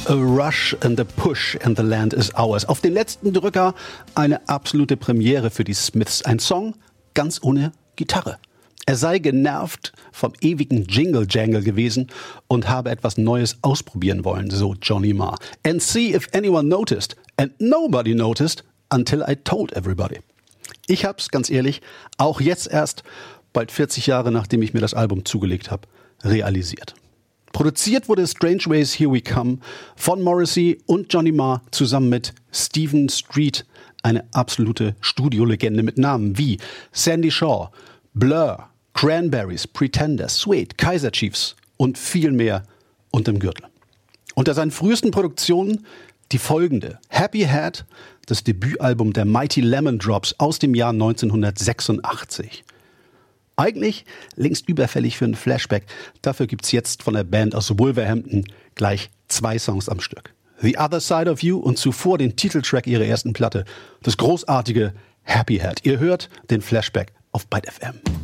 A rush and a push and the land is ours. Auf den letzten Drücker eine absolute Premiere für die Smiths. Ein Song ganz ohne Gitarre. Er sei genervt vom ewigen Jingle-Jangle gewesen und habe etwas Neues ausprobieren wollen, so Johnny Marr. And see if anyone noticed. And nobody noticed until I told everybody. Ich hab's, ganz ehrlich, auch jetzt erst, bald 40 Jahre nachdem ich mir das Album zugelegt habe, realisiert. Produziert wurde Strange Ways Here We Come von Morrissey und Johnny Marr zusammen mit Stephen Street, eine absolute Studiolegende mit Namen wie Sandy Shaw, Blur, Cranberries, Pretenders, Suede, Kaiser Chiefs und viel mehr unterm Gürtel. Unter seinen frühesten Produktionen die folgende: Happy Head, das Debütalbum der Mighty Lemon Drops aus dem Jahr 1986. Eigentlich längst überfällig für einen Flashback. Dafür gibt's jetzt von der Band aus Wolverhampton gleich 2 Songs am Stück. The Other Side of You und zuvor den Titeltrack ihrer ersten Platte, das großartige Happy Head. Ihr hört den Flashback auf Byte FM.